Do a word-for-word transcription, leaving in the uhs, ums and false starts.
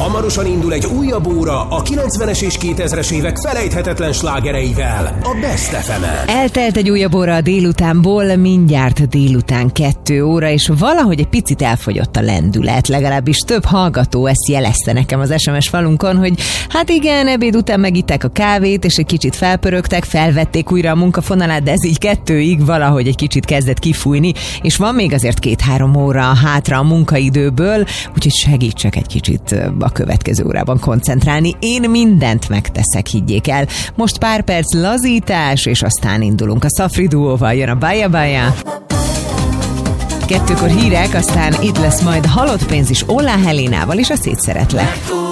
Hamarosan indul egy újabb óra a kilencvenes és kétezres évek felejthetetlen slágereivel, a Best ef emen. Eltelt egy újabb óra a délutánból, mindjárt délután kettő óra, és valahogy egy picit elfogyott a lendület, legalábbis több hallgató ezt jelezte nekem az es em es falunkon, hogy hát igen, ebéd után megitták a kávét, és egy kicsit felpörögtek, felvették újra a munkafonalát, de ez így kettőig valahogy egy kicsit kezdett kifújni, és van még azért két-három óra hátra a munkaidőből, úgyhogy segítsek egy kicsit a következő órában koncentrálni. Én mindent megteszek, higgyék el. Most pár perc lazítás, és aztán indulunk. A Szafri duóval jön a Baja Baja. Kettőkor hírek, aztán itt lesz majd Halott pénz is Ollá Helénával, és a Szétszeretlek.